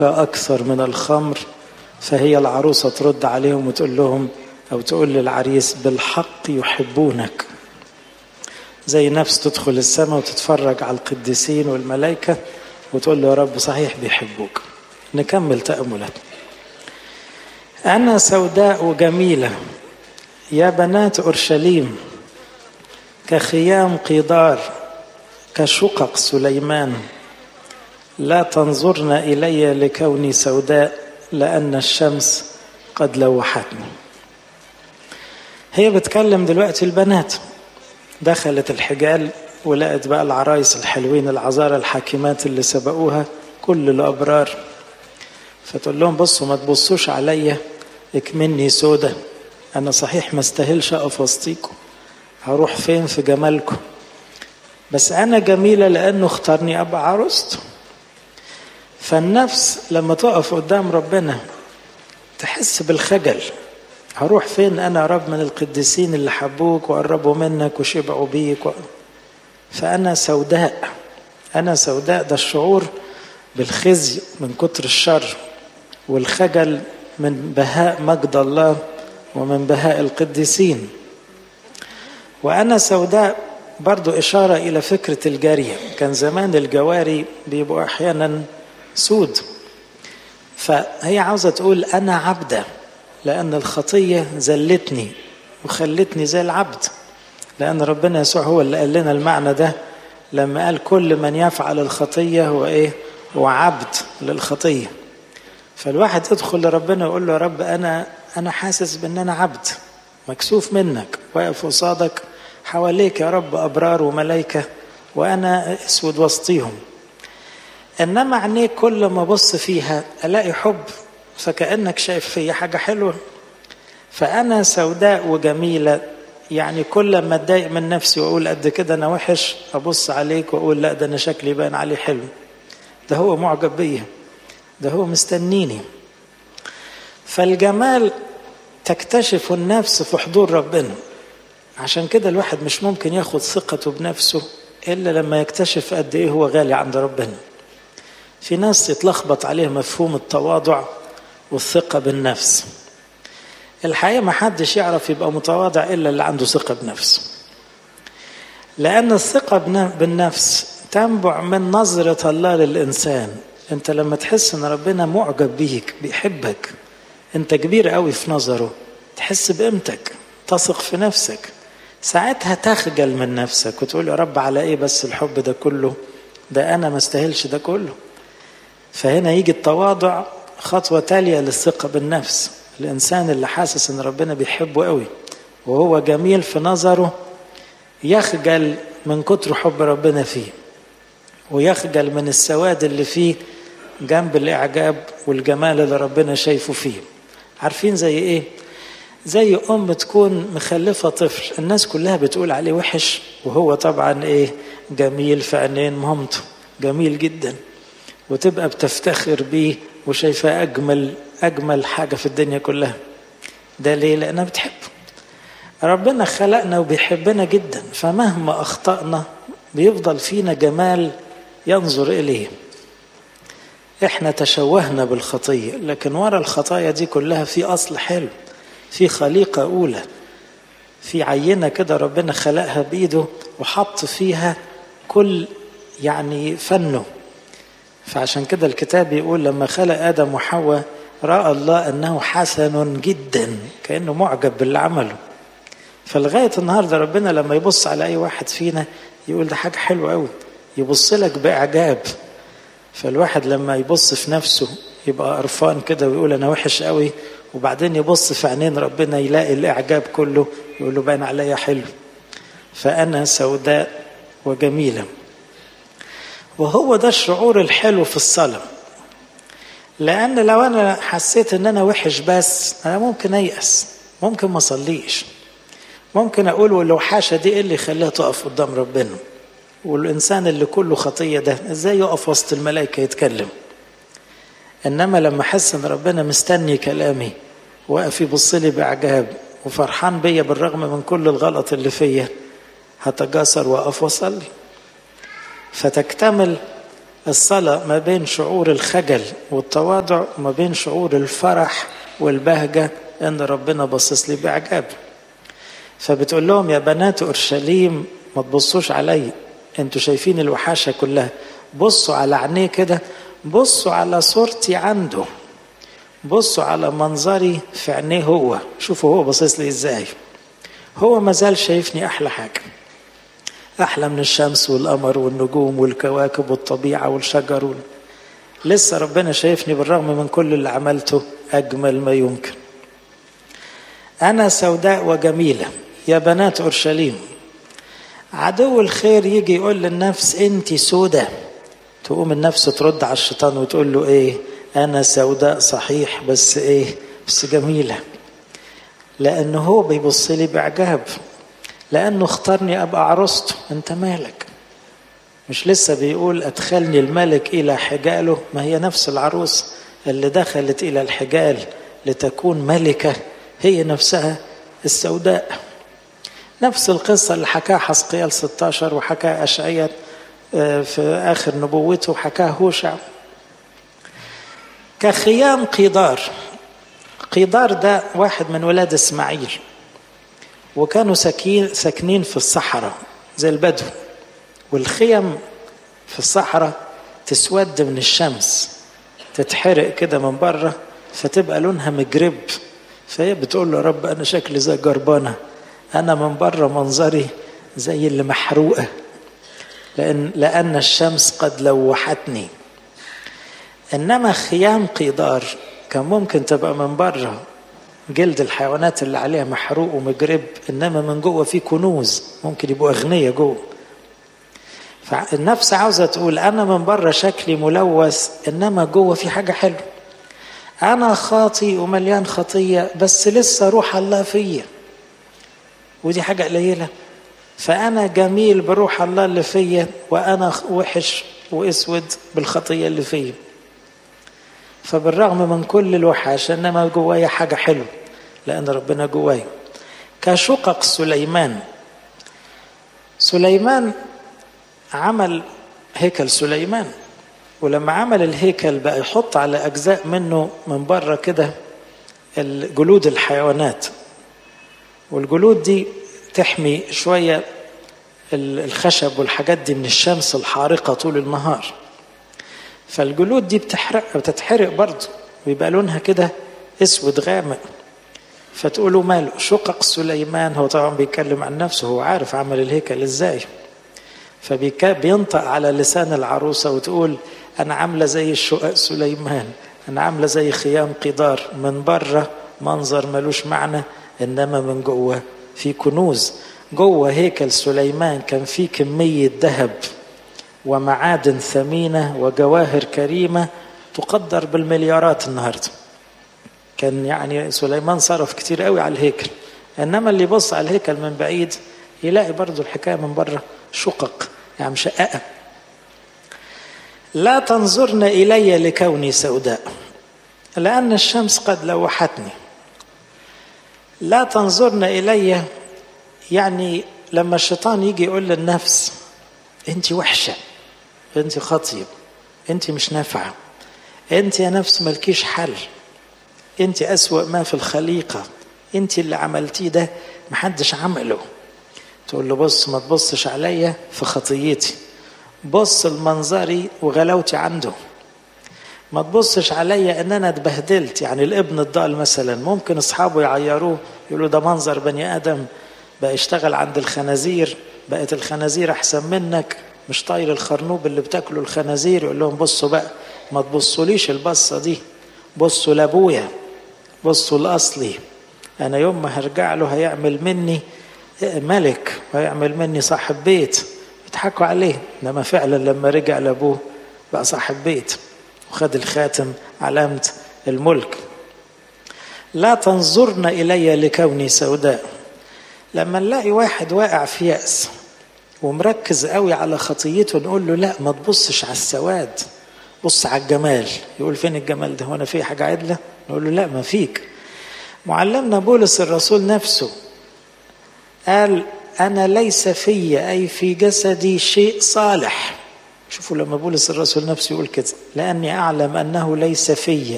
أكثر من الخمر، فهي العروسة ترد عليهم وتقول لهم أو تقول للعريس بالحق يحبونك. زي نفس تدخل السماء وتتفرج على القديسين والملائكة وتقول له يا رب صحيح بيحبوك. نكمل تأملات. أنا سوداء وجميلة يا بنات أورشليم، كخيام قيدار كشقق سليمان، لا تنظرن إلي لكوني سوداء لأن الشمس قد لوحتني. هي بتكلم دلوقتي البنات، دخلت الحجال ولقت بقى العرايس الحلوين العذارى الحاكمات اللي سبقوها كل الأبرار، فتقول لهم بصوا ما تبصوش عليا اكمني سودة، أنا صحيح ما استاهلش أقف وسطيكم، هروح فين في جمالكم، بس أنا جميلة لأنه اختارني أبقى عروسته. فالنفس لما تقف قدام ربنا تحس بالخجل، هروح فين أنا يا رب من القديسين اللي حبوك وقربوا منك وشبعوا بيك فأنا سوداء. أنا سوداء، ده الشعور بالخزي من كتر الشر والخجل من بهاء مجد الله ومن بهاء القديسين. وأنا سوداء برضو إشارة إلى فكرة الجارية. كان زمان الجواري بيبقوا أحيانا سود، فهي عاوزة تقول أنا عبدة لأن الخطية زلتني وخلتني زي العبد، لأن ربنا يسوع هو اللي قال لنا المعنى ده لما قال كل من يفعل الخطية هو إيه؟ هو عبد للخطية. فالواحد يدخل لربنا ويقول له يا رب أنا حاسس بأن أنا عبد مكسوف منك، واقف قصادك حواليك يا رب أبرار وملائكة وأنا أسود وسطيهم، إنما عينيك كل ما أبص فيها ألاقي حب، فكأنك شايف فيا حاجة حلوة. فأنا سوداء وجميلة، يعني كل ما أتضايق من نفسي وأقول قد كده أنا وحش أبص عليك وأقول لا ده أنا شكلي بان عليه حلو، ده هو معجب بيا، ده هو مستنيني. فالجمال تكتشف النفس في حضور ربنا. عشان كده الواحد مش ممكن ياخد ثقته بنفسه إلا لما يكتشف قد إيه هو غالي عند ربنا. في ناس يتلخبط عليه مفهوم التواضع والثقة بالنفس. الحقيقة ما حدش يعرف يبقى متواضع إلا اللي عنده ثقة بنفسه، لأن الثقة بالنفس تنبع من نظرة الله للإنسان. أنت لما تحس أن ربنا معجب بيك بيحبك، أنت كبير قوي في نظره، تحس بقيمتك، تثق في نفسك، ساعتها تخجل من نفسك وتقول يا رب على إيه بس الحب ده كله، ده أنا ما استاهلش ده كله. فهنا يجي التواضع خطوة تالية للثقة بالنفس. الإنسان اللي حاسس أن ربنا بيحبه قوي وهو جميل في نظره يخجل من كتر حب ربنا فيه، ويخجل من السواد اللي فيه جنب الإعجاب والجمال اللي ربنا شايفه فيه. عارفين زي إيه؟ زي أم تكون مخلفة طفل الناس كلها بتقول عليه وحش، وهو طبعا إيه؟ جميل في عينين مامته، جميل جدا، وتبقى بتفتخر بيه وشايفاه أجمل حاجة في الدنيا كلها. ده ليه؟ لأنها بتحبه. ربنا خلقنا وبيحبنا جدا، فمهما أخطأنا بيفضل فينا جمال ينظر إليه. إحنا تشوهنا بالخطية، لكن ورا الخطايا دي كلها في أصل حلو، في خليقة أولى، في عينة كده ربنا خلقها بإيده وحط فيها كل يعني فنه. فعشان كده الكتاب يقول لما خلق آدم وحواء رأى الله أنه حسن جدا، كأنه معجب باللي عمله. فلغاية النهاردة ربنا لما يبص على أي واحد فينا يقول ده حاجة حلوة أوي، يبص لك بإعجاب. فالواحد لما يبص في نفسه يبقى قرفان كده ويقول أنا وحش أوي، وبعدين يبص في عينين ربنا يلاقي الإعجاب كله يقول له باين عليا حلو. فأنا سوداء وجميلة. وهو ده الشعور الحلو في الصلاة، لأن لو أنا حسيت أن أنا وحش بس أنا ممكن أيأس، ممكن ما صليش، ممكن أقول ولو حاشا دي إيه اللي يخليها تقف قدام ربنا، والإنسان اللي كله خطية ده إزاي يقف وسط الملائكة يتكلم. إنما لما أحس أن ربنا مستني كلامي وقف يبص لي بإعجاب وفرحان بيا بالرغم من كل الغلط اللي فيا، هتجاسر وأقف وصلي. فتكتمل الصلاة ما بين شعور الخجل والتواضع وما بين شعور الفرح والبهجة ان ربنا باصص لي باعجاب. فبتقول لهم يا بنات اورشليم ما تبصوش علي، انتوا شايفين الوحاشة كلها، بصوا على عينيه كده، بصوا على صورتي عنده، بصوا على منظري في عينيه هو، شوفوا هو باصص لي ازاي. هو ما زال شايفني احلى حاجة، احلى من الشمس والقمر والنجوم والكواكب والطبيعة والشجر لسه ربنا شايفني بالرغم من كل اللي عملته اجمل ما يمكن. انا سوداء وجميلة يا بنات اورشليم. عدو الخير يجي يقول للنفس انت سودة، تقوم النفس ترد على الشيطان وتقول له ايه؟ انا سوداء صحيح بس ايه؟ بس جميلة. لانه هو بيبص لي باعجاب، لانه اختارني ابقى عروسته. انت مالك؟ مش لسه بيقول ادخلني الملك الى حجاله؟ ما هي نفس العروس اللي دخلت الى الحجال لتكون ملكة، هي نفسها السوداء. نفس القصة اللي حكاها حزقيال 16 وحكاها أشعياء في آخر نبوته وحكاها هوشع. كخيام قيدار. قيدار ده واحد من ولاد إسماعيل، وكانوا ساكنين في الصحراء زي البدو، والخيم في الصحراء تسود من الشمس، تتحرق كده من بره فتبقى لونها مجرب. فهي بتقول له يا رب أنا شكلي زي جربانة، أنا من بره منظري زي اللي محروقة، لأن الشمس قد لوحتني. إنما خيام قيدار كان ممكن تبقى من بره جلد الحيوانات اللي عليها محروق ومجرب، إنما من جوه في كنوز، ممكن يبقوا أغنياء جوه. فالنفس عاوزة تقول أنا من بره شكلي ملوث، إنما جوه في حاجة حلوة. أنا خاطي ومليان خطية بس لسه روح الله فيا، ودي حاجة قليلة. فأنا جميل بروح الله اللي فيا، وأنا وحش وأسود بالخطية اللي فيا. فبالرغم من كل الوحش إنما جوايا حاجة حلوة، لأن ربنا جوايا. كشقق سليمان. سليمان عمل هيكل سليمان، ولما عمل الهيكل بقى يحط على أجزاء منه من بره كده جلود الحيوانات، والجلود دي تحمي شوية الخشب والحاجات دي من الشمس الحارقة طول النهار. فالجلود دي بتتحرق برضه ويبقى لونها كده اسود غامق. فتقولوا ماله شقق سليمان؟ هو طبعا بيتكلم عن نفسه، هو عارف عمل الهيكل ازاي، فبينطق على لسان العروسة وتقول أنا عاملة زي الشقق سليمان، أنا عاملة زي خيام قيدار، من بره منظر ملوش معنى، إنما من جوه في كنوز. جوه هيكل سليمان كان في كمية ذهب ومعادن ثمينة وجواهر كريمة تقدر بالمليارات النهاردة. كان يعني سليمان صرف كتير قوي على الهيكل، إنما اللي يبص على الهيكل من بعيد يلاقي برضو الحكاية من بره شقق يعني مشققة. لا تنظرن إلي لكوني سوداء لأن الشمس قد لوحتني. لا تنظرن إلي يعني لما الشيطان يجي يقول للنفس أنت وحشة، أنت خطية، أنت مش نافعة، أنت يا نفس ملكيش حل، أنت أسوأ ما في الخليقة، أنت اللي عملتيه ده محدش عمله. تقول له بص ما تبصش عليا في خطيتي، بص المنظري وغلاوتي عنده، ما تبصش عليا ان انا اتبهدلت. يعني الابن الضال مثلا ممكن اصحابه يعيروه يقولوا ده منظر بني ادم بقى يشتغل عند الخنازير، بقت الخنازير احسن منك، مش طايل الخرنوب اللي بتاكله الخنازير. يقول لهم بصوا بقى ما تبصوليش البصه دي، بصوا لابويا، بصوا لاصلي، انا يوم ما هرجع له هيعمل مني ملك ويعمل مني صاحب بيت. يضحكوا عليه، انما فعلا لما رجع لابوه بقى صاحب بيت وخد الخاتم علامة الملك. لا تنظرن إلي لكوني سوداء. لما نلاقي واحد واقع في يأس ومركز قوي على خطيته نقول له لا ما تبصش على السواد، بص على الجمال. يقول فين الجمال ده؟ وانا في حاجة عدلة؟ نقول له لا ما فيك. معلمنا بولس الرسول نفسه قال أنا ليس في أي في جسدي شيء صالح. شوفوا لما بولس الرسول نفسه يقول كده: لأني أعلم أنه ليس في